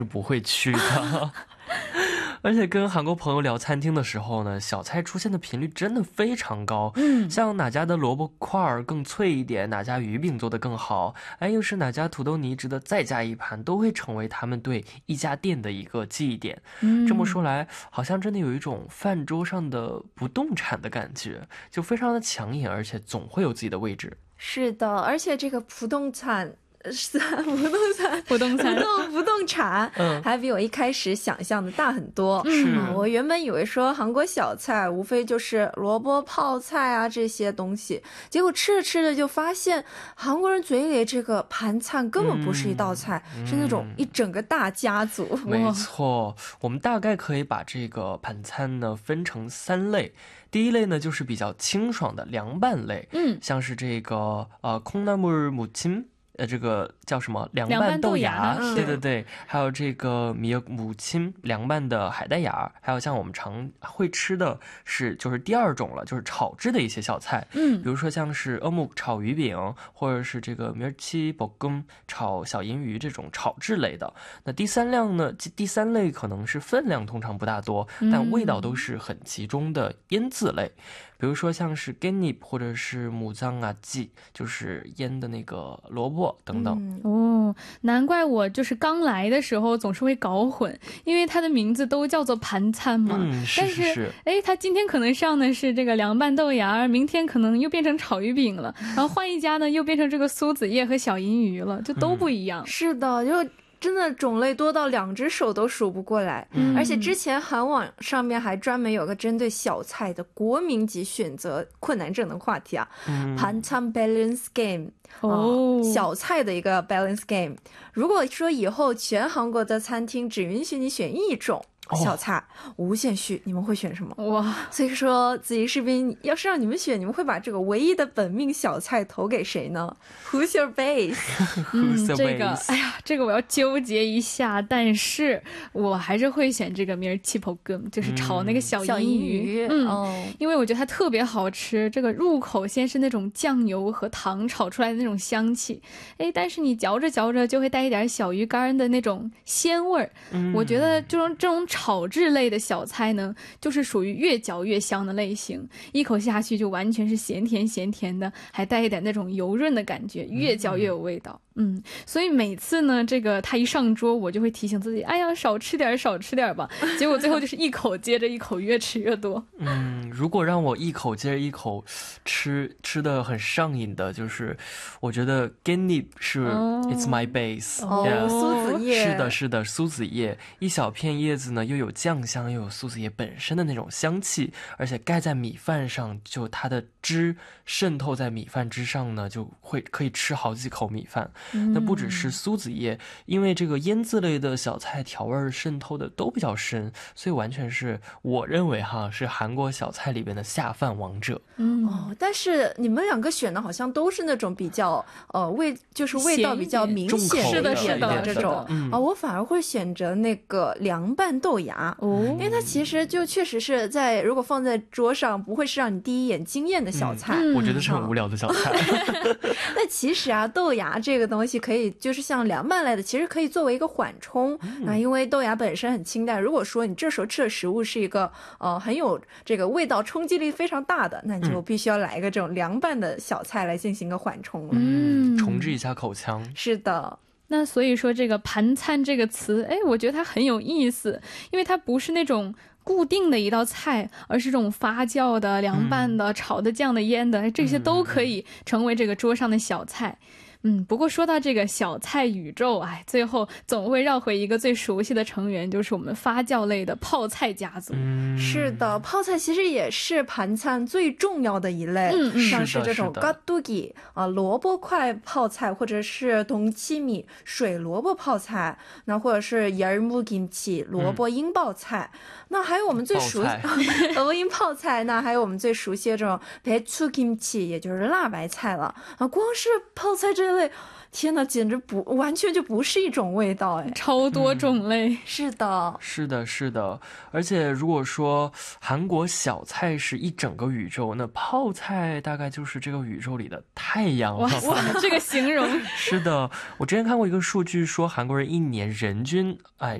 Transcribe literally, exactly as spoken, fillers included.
不会去的。而且跟韩国朋友聊餐厅的时候呢，小菜出现的频率真的非常高。嗯，像哪家的萝卜块更脆一点，哪家鱼饼做得更好，哎，又是哪家土豆泥值得再加一盘，都会成为他们对一家店的一个记忆点。嗯，这么说来，好像真的有一种饭桌上的不动产的感觉，就非常的抢眼，而且总会有自己的位置。 是的，而且这个不动产是不动产不动产不动不动产、嗯、还比我一开始想象的大很多。 是、 嗯、我原本以为说韩国小菜无非就是萝卜泡菜啊这些东西，结果吃着吃着就发现韩国人嘴里这个盘菜根本不是一道菜、嗯、是那种一整个大家族、 嗯、没错，我们大概可以把这个盘菜呢分成三类。第一类呢就是比较清爽的凉拌类，嗯，像是这个呃콩나물 무침，呃，这个叫什么凉拌豆芽，对对对，还有这个米母亲凉拌的海带芽，还有像我们常会吃的是就是第二种了，就是炒制的一些小菜，嗯，比如说像是어묵炒鱼饼，或者是这个멸치볶음炒小银鱼这种炒制类的。那第三量呢，第三类可能是分量通常不大多，但味道都是很集中的腌制类。比如说像是깻잎或者是무장아찌，就是腌的那个萝卜等等、 嗯、哦，难怪我就是刚来的时候总是会搞混，因为它的名字都叫做盘菜嘛。 嗯，是是是。 但是哎，它今天可能上的是这个凉拌豆芽，明天可能又变成炒鱼饼了，然后换一家呢又变成这个苏子叶和小银鱼了，就都不一样。 嗯、是的，就真的种类多到两只手都数不过来、嗯、而且之前韩网上面还专门有个针对小菜的国民级选择困难症的话题啊，반찬 balance game、哦、小菜的一个 balance game。 如果说以后全韩国的餐厅只允许你选一种小菜、哦、无限续，你们会选什么？哇！所以说子怡士兵要是让你们选，你们会把这个唯一的本命小菜投给谁呢？ Who's your base？ 嗯，这个哎呀，这个我要纠结一下，但是我还是会选这个멸치볶음，就是炒那个小银鱼。嗯，哦、因为我觉得它特别好吃，这个入口先是那种酱油和糖炒出来的那种香气，哎，但是你嚼着嚼着就会带一点小鱼干的那种鲜味儿、嗯。我觉得这种这种炒制类的小菜呢，就是属于越嚼越香的类型，一口下去就完全是咸甜咸甜的，还带一点那种油润的感觉，越嚼越有味道。嗯，所以每次呢，这个他一上桌，我就会提醒自己，哎呀，少吃点少吃点吧。结果最后就是一口接着一口，越吃越多。 嗯，如果让我一口接着一口吃吃的很上瘾的，就是我觉得 깻잎是、oh. It's my base。 哦、yeah, 苏子叶。 是的是的，苏子叶一小片叶子呢，又有酱香又有苏子叶本身的那种香气，而且盖在米饭上，就它的汁渗透在米饭之上呢，就会可以吃好几口米饭。那不只是苏子叶，因为这个腌制类的小菜调味渗透的都比较深，所以完全是我认为哈是韩国小菜里边的下饭王者。 嗯，哦，但是你们两个选的好像都是那种比较呃味就是味道比较明显是的是的这种啊、嗯哦，我反而会选择那个凉拌豆芽哦，因为它其实就确实是在如果放在桌上不会是让你第一眼惊艳的小菜、 嗯、我觉得是很无聊的小菜。 但其实啊，豆芽这个东西可以就是像凉拌类的，其实可以作为一个缓冲、嗯、啊，因为豆芽本身很清淡，如果说你这时候吃的食物是一个呃很有这个味道衝擊力非常大的，那你就必须要来一个这种凉拌的小菜来进行一个缓冲了。 嗯，重置一下口腔。 是的。 那所以说这个盘餐这个词，哎，我觉得它很有意思，因为它不是那种固定的一道菜，而是这种发酵的、凉拌的、嗯、炒的、酱的、腌的，这些都可以成为这个桌上的小菜。嗯，不过说到这个小菜宇宙，哎，最后总会绕回一个最熟悉的成员，就是我们发酵类的泡菜家族。 嗯，是的，泡菜其实也是盘菜最重要的一类，嗯，像是这种깍두기啊、萝卜块泡菜，或者是동치미水萝卜泡菜，那或者是열무김치萝卜英泡菜、嗯，那还有我们最熟悉萝卜英泡菜，那还有我们最熟悉的这种배추김치，也就是辣白菜了啊。光是泡菜这类天哪，简直不完全就不是一种味道哎， 超多种类。 嗯、是的， 是的，是的。而且如果说韩国小菜是一整个宇宙，那泡菜大概就是这个宇宙里的太阳了。 哇，这个形容。 是的，我之前看过一个数据说，韩国人一年人均哎